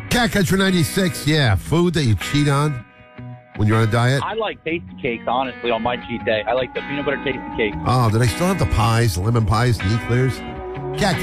Cat Country 96, yeah. Food that you cheat on when you're on a diet. I like tasty cakes, honestly, on my cheat day. I like the peanut butter tasty cakes. Oh, did I still have the pies, the lemon pies, the eclairs? Cat